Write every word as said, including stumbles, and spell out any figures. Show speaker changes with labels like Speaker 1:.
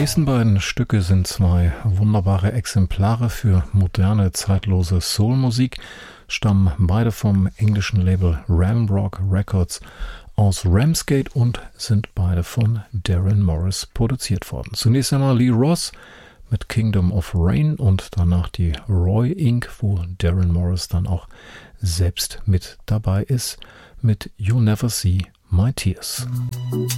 Speaker 1: nächsten beiden Stücke sind zwei wunderbare Exemplare für moderne, zeitlose Soul-Musik, stammen beide vom englischen Label Ramrock Records aus Ramsgate und sind beide von Darren Morris produziert worden. Zunächst einmal Lee Ross mit Kingdom of Rain und danach die Roy Incorporated, wo Darren Morris dann auch selbst mit dabei ist, mit You'll Never See My Tears.